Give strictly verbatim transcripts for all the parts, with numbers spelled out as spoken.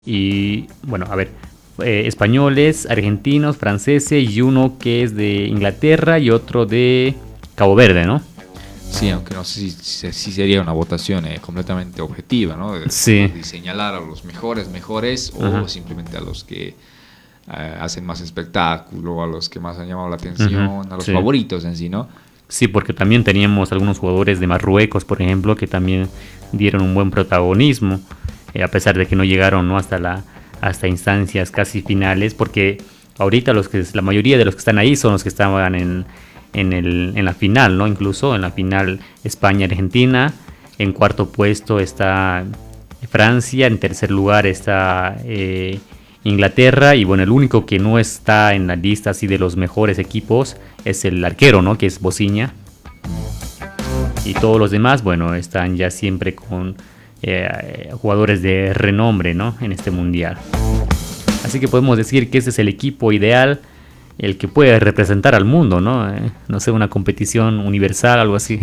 Y bueno, a ver, eh, españoles, argentinos, franceses y uno que es de Inglaterra y otro de Cabo Verde, ¿no? Sí, aunque no sé si, si, si sería una votación eh, completamente objetiva, ¿no? De, Sí. de señalar a los mejores, mejores, o Ajá. simplemente a los que eh, hacen más espectáculo, a los que más han llamado la atención, Ujú, a los sí. favoritos en sí, ¿no? Sí, porque también teníamos algunos jugadores de Marruecos, por ejemplo, que también dieron un buen protagonismo, eh, a pesar de que no llegaron, ¿no? hasta la hasta instancias casi finales, porque ahorita los que la mayoría de los que están ahí son los que estaban en, en, el, en la final, ¿no? Incluso en la final España-Argentina, en cuarto puesto está Francia, en tercer lugar está eh, Inglaterra, y bueno, el único que no está en la lista así de los mejores equipos es el arquero, ¿no? Que es Bociña. Y todos los demás, bueno, están ya siempre con eh, jugadores de renombre, ¿no? En este mundial. Así que podemos decir que este es el equipo ideal, el que puede representar al mundo, ¿no? Eh, no sé, una competición universal, algo así.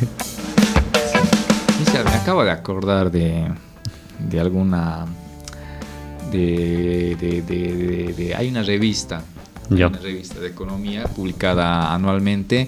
Sí, me acabo de acordar de, de alguna... De, de, de, de, de, hay una revista, Yo. una revista de economía publicada anualmente,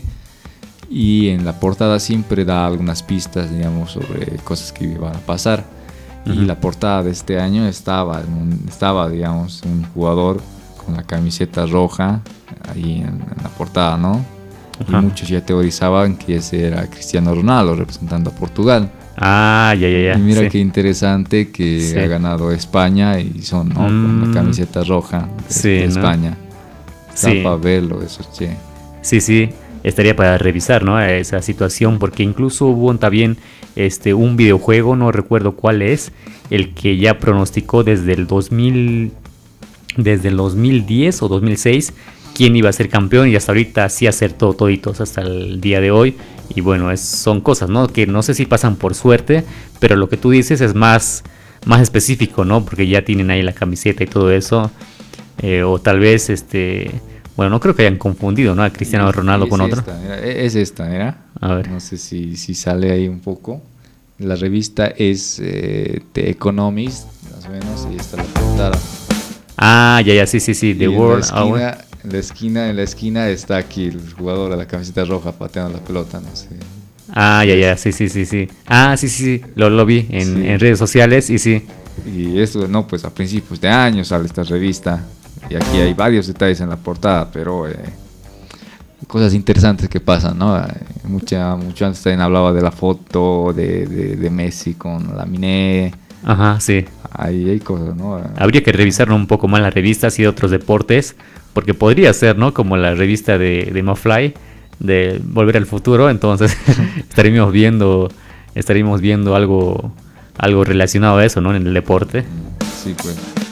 y en la portada siempre da algunas pistas, digamos, sobre cosas que iban a pasar. Uh-huh. Y la portada de este año estaba, estaba, digamos, un jugador con la camiseta roja ahí en, en la portada, ¿no? Uh-huh. Y muchos ya teorizaban que ese era Cristiano Ronaldo representando a Portugal. Ah, ya, ya, ya. Y mira sí. qué interesante que sí. ha ganado España y son, ¿no? Mm. Con la camiseta roja de, sí, de ¿no? España. Está sí. para verlo eso, che. Sí, sí. Estaría para revisar, ¿no? Esa situación, porque incluso hubo también este, un videojuego, no recuerdo cuál es, el que ya pronosticó desde el dos mil, desde el dos mil diez o dos mil seis quién iba a ser campeón, y hasta ahorita sí acertó toditos hasta el día de hoy. Y bueno, es, son cosas, ¿no? Que no sé si pasan por suerte, pero lo que tú dices es más, más específico, ¿no? Porque ya tienen ahí la camiseta y todo eso. Eh, o tal vez, este... Bueno, no creo que hayan confundido, ¿no? A Cristiano Ronaldo con otro. Esta, mira, es esta, mira. A ver. No sé si, si sale ahí un poco. La revista es eh, The Economist, más o menos, y está la portada. Ah, ya, ya, sí, sí, sí. The y World en la esquina, en la esquina, en la esquina está aquí el jugador de la camiseta roja pateando la pelota, no sé. Ah, ya, ya, sí, sí, sí, sí. Ah, sí, sí, sí. Lo, lo vi en, sí. en redes sociales y sí. Y esto, no, pues a principios de año sale esta revista. Y aquí hay varios detalles en la portada, pero eh, cosas interesantes que pasan, ¿no? Mucha, mucho antes también hablaba de la foto de, de, de Messi con la Miné. Ajá, sí. Ahí hay cosas, ¿no? Habría que revisar un poco más las revistas y de otros deportes, porque podría ser, ¿no? Como la revista de, de McFly, de Volver al Futuro, entonces estaríamos viendo, estaríamos viendo algo, algo relacionado a eso, ¿no? En el deporte. Sí, pues.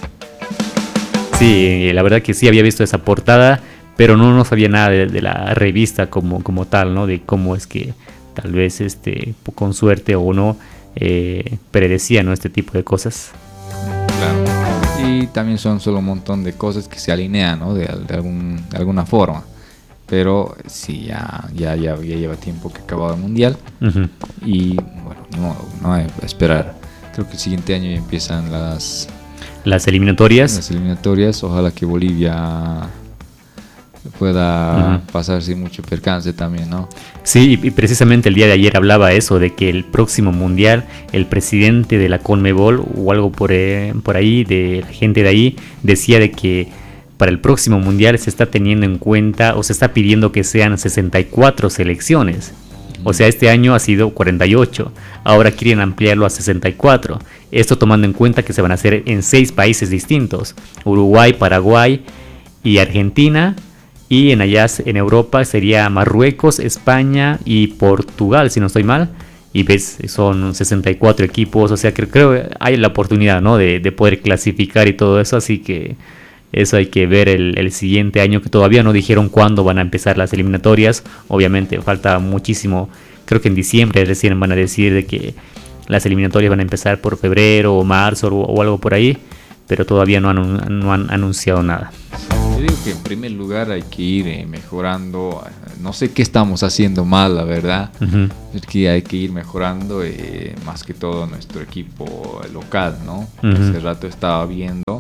Sí, la verdad que sí había visto esa portada, pero no, no sabía nada de, de la revista como, como tal, ¿no? De cómo es que tal vez este con suerte o no eh, predecía, ¿no? Este tipo de cosas. Claro. Y también son solo un montón de cosas que se alinean, ¿no? De, de, algún, de alguna forma. Pero sí, ya, ya, ya, ya lleva tiempo que ha acabado el Mundial. Uh-huh. Y bueno, no, no hay que esperar. Creo que el siguiente año ya empiezan las... Las eliminatorias. Las eliminatorias, ojalá que Bolivia pueda uh-huh. pasar sin mucho percance también, ¿no? Sí, y precisamente el día de ayer hablaba eso, de que el próximo mundial, el presidente de la CONMEBOL o algo por, eh, por ahí, de la gente de ahí, decía de que para el próximo mundial se está teniendo en cuenta o se está pidiendo que sean sesenta y cuatro selecciones. O sea, este año ha sido cuarenta y ocho, ahora quieren ampliarlo a sesenta y cuatro. Esto tomando en cuenta que se van a hacer en seis países distintos: Uruguay, Paraguay y Argentina. Y en allá en Europa sería Marruecos, España y Portugal, si no estoy mal. Y ves, son sesenta y cuatro equipos, o sea que creo que hay la oportunidad, ¿no? de, de poder clasificar y todo eso, así que eso hay que ver el, el siguiente año, que todavía no dijeron cuándo van a empezar las eliminatorias. Obviamente falta muchísimo, creo que en diciembre recién van a decir de que las eliminatorias van a empezar por febrero o marzo o, o algo por ahí, pero todavía no han, no han anunciado nada. Yo digo que en primer lugar hay que ir eh, mejorando. No sé qué estamos haciendo mal, la verdad. Uh-huh. Es que hay que ir mejorando eh, más que todo nuestro equipo local, ¿no? Uh-huh. Hace rato estaba viendo.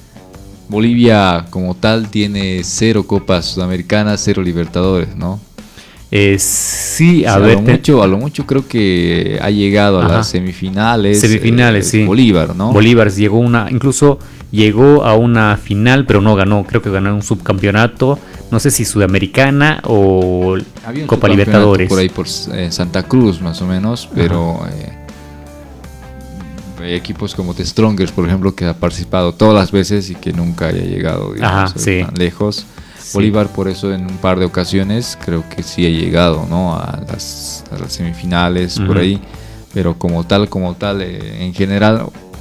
Bolivia como tal tiene cero Copas Sudamericanas, cero Libertadores, ¿no? Eh, sí, a sí, ver. A lo, te... mucho, a lo mucho creo que ha llegado Ajá. a las semifinales. Semifinales, eh, sí. Bolívar, ¿no? Bolívar llegó una, incluso llegó a una final, pero no ganó. Creo que ganó un subcampeonato. No sé si Sudamericana o Había un Copa Libertadores. Por ahí por eh, Santa Cruz, más o menos, pero eh, hay equipos como The Strongers, por ejemplo, que ha participado todas las veces y que nunca haya llegado, digamos, Ajá, sí. tan lejos. Sí. Bolívar, por eso, en un par de ocasiones creo que sí ha llegado, ¿no? a, las, a las semifinales, uh-huh. por ahí, pero como tal, como tal, eh, en general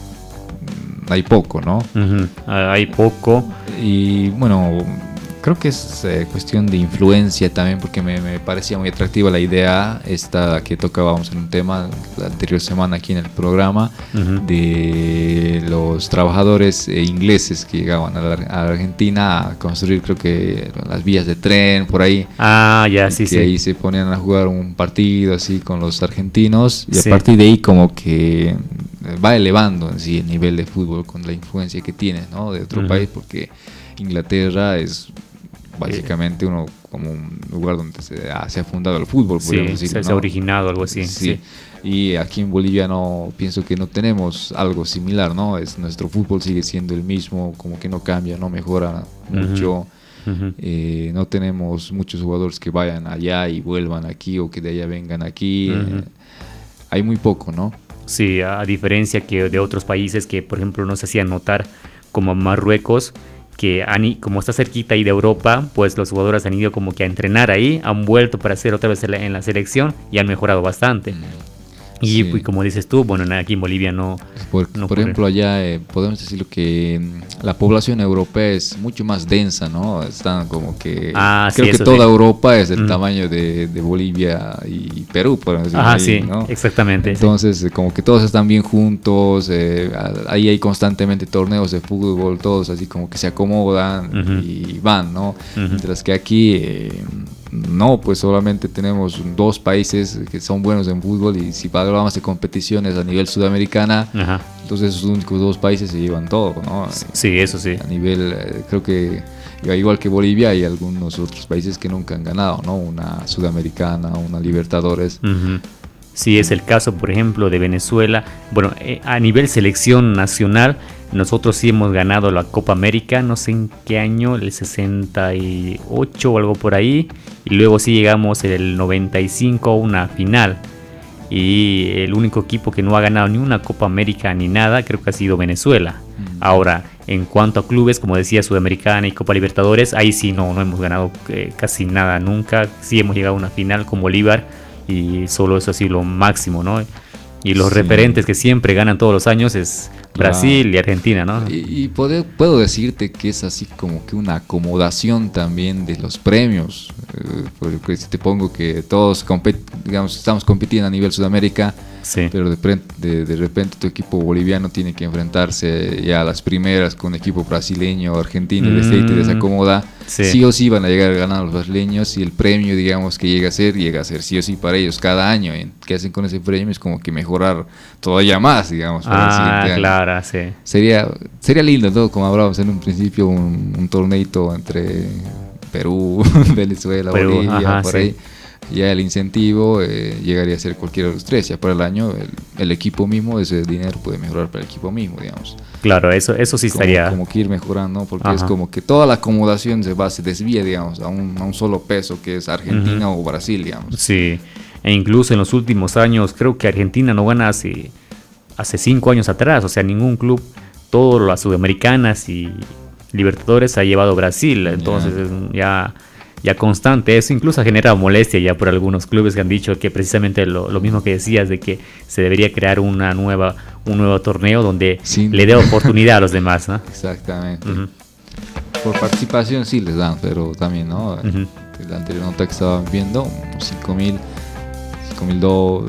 hay poco, ¿no? Uh-huh. Hay poco. Y bueno, creo que es eh, cuestión de influencia también, porque me, me parecía muy atractiva la idea esta que tocábamos en un tema la anterior semana aquí en el programa, uh-huh. de los trabajadores eh, ingleses que llegaban a, la, a Argentina a construir, creo que las vías de tren por ahí. Ah, ya, sí, que sí. ahí se ponían a jugar un partido así con los argentinos y sí. a partir de ahí como que va elevando en sí el nivel de fútbol con la influencia que tiene, ¿no? De otro uh-huh. país, porque Inglaterra es básicamente uno como un lugar donde se ha, se ha fundado el fútbol, sí, decir, se, ¿no? se ha originado algo así. Sí. sí. Y aquí en Bolivia no pienso que no tenemos algo similar, ¿no? Es nuestro fútbol sigue siendo el mismo, como que no cambia, no mejora mucho. Uh-huh. Uh-huh. Eh, no tenemos muchos jugadores que vayan allá y vuelvan aquí o que de allá vengan aquí. Uh-huh. Eh, hay muy poco, ¿no? Sí, a diferencia que de otros países que, por ejemplo, no se hacían notar, como Marruecos, que han, como está cerquita ahí de Europa, pues los jugadores han ido como que a entrenar ahí, han vuelto para hacer otra vez en la, en la selección y han mejorado bastante. Mm. Y, sí. y como dices tú, bueno, aquí en Bolivia no... Por, no por ejemplo, allá eh, podemos decirlo que la población europea es mucho más densa, ¿no? Están como que... Ah, creo sí, que toda sí. Europa es del mm. tamaño de, de Bolivia y Perú, por decirlo Ah, ahí, sí, ¿no? exactamente. Entonces, sí. como que todos están bien juntos, eh, ahí hay constantemente torneos de fútbol, todos así como que se acomodan uh-huh. y van, ¿no? Uh-huh. Mientras que aquí... Eh, no, pues solamente tenemos dos países que son buenos en fútbol y si hablamos de competiciones a nivel sudamericana, Ajá. entonces esos únicos dos países se llevan todo, ¿no? Sí, eso sí. A nivel, eh, creo que igual que Bolivia hay algunos otros países que nunca han ganado, ¿no? Una sudamericana, una Libertadores. Uh-huh. Sí, es el caso, por ejemplo, de Venezuela. Bueno, eh, a nivel selección nacional, nosotros sí hemos ganado la Copa América, no sé en qué año, el sesenta y ocho o algo por ahí. Y luego sí llegamos en el noventa y cinco a una final. Y el único equipo que no ha ganado ni una Copa América ni nada, creo que ha sido Venezuela. Mm. Ahora, en cuanto a clubes, como decía, Sudamericana y Copa Libertadores, ahí sí no, no hemos ganado eh, casi nada nunca. Sí hemos llegado a una final con Bolívar. Y solo eso ha sido lo máximo, ¿no? Y los sí. referentes que siempre ganan todos los años es Brasil claro. y Argentina, ¿no? Y, y puedo, puedo decirte que es así como que una acomodación también de los premios. Eh, porque si te pongo que todos compet- digamos, estamos compitiendo a nivel Sudamérica, sí. pero de, pre- de, de repente tu equipo boliviano tiene que enfrentarse ya a las primeras con equipo brasileño o argentino, mm. y te desacomoda. Sí. sí o sí van a llegar a ganar los brasileños y el premio, digamos, que llega a ser, llega a ser sí o sí para ellos cada año. ¿eh? ¿Qué hacen con ese premio? Es como que mejorar todavía más, digamos, para ah, el siguiente año. Claro, sí. Sería, sería lindo, ¿no? Como hablábamos en un principio, un, un torneito entre Perú, Venezuela, Perú, Bolivia, ajá, por sí. ahí. Ya el incentivo eh, llegaría a ser cualquiera de los tres, ya para el año el, el equipo mismo, ese dinero puede mejorar para el equipo mismo, digamos. Claro, eso, eso sí como, estaría... Como que ir mejorando, porque Ajá. es como que toda la acomodación se va, se desvía, digamos, a un, a un solo peso que es Argentina uh-huh. o Brasil, digamos. Sí, e incluso en los últimos años creo que Argentina no gana hace, hace cinco años atrás, o sea, ningún club, todas las sudamericanas y Libertadores ha llevado Brasil, entonces yeah. ya... ya constante, eso incluso ha generado molestia ya por algunos clubes que han dicho que precisamente lo, lo mismo que decías de que se debería crear una nueva un nuevo torneo donde sí. le dé oportunidad a los demás, ¿no? Exactamente. Uh-huh. Por participación sí les dan, pero también, ¿no? Uh-huh. La anterior nota que estaban viendo, cinco mil, cinco mil dos,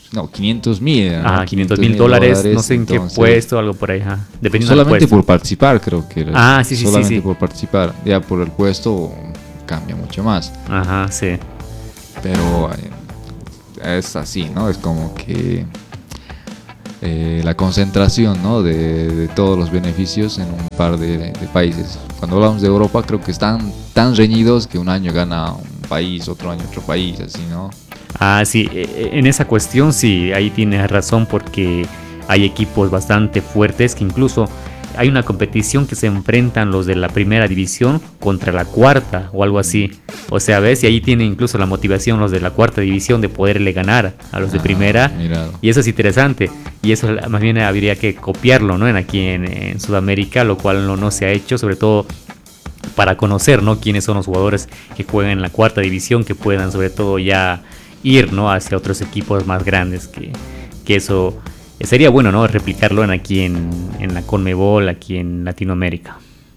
no, quinientos mil. Ah, quinientos mil dólares, no sé en qué puesto, algo por ahí, ajá, dependiendo del solamente puesto. por participar, creo que era. Ah, sí, sí, solamente sí, sí. por participar. Ya por el puesto cambia mucho más. Ajá, sí. Pero eh, es así, ¿no? Es como que eh, la concentración, ¿no? de, de todos los beneficios en un par de, de países. Cuando hablamos de Europa, creo que están tan reñidos que un año gana un país, otro año otro país, así, ¿no? Ah, sí, en esa cuestión sí, ahí tienes razón, porque hay equipos bastante fuertes que incluso hay una competición que se enfrentan los de la primera división contra la cuarta o algo así. O sea, ves, y ahí tiene incluso la motivación los de la cuarta división de poderle ganar a los de Ah, primera. mirado. Y eso es interesante. Y eso más bien habría que copiarlo, ¿no? En aquí en, en Sudamérica, lo cual no, no se ha hecho, sobre todo para conocer, ¿no? Quiénes son los jugadores que juegan en la cuarta división, que puedan sobre todo ya ir, ¿no? Hacia otros equipos más grandes, que, que eso sería bueno, ¿no? Replicarlo en aquí en, en la CONMEBOL, aquí en Latinoamérica.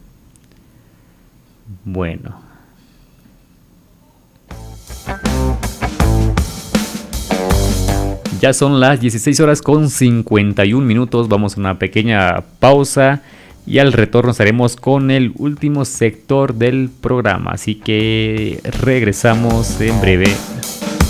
Bueno. Ya son las dieciséis horas con cincuenta y un minutos. Vamos a una pequeña pausa y al retorno estaremos con el último sector del programa. Así que regresamos en breve.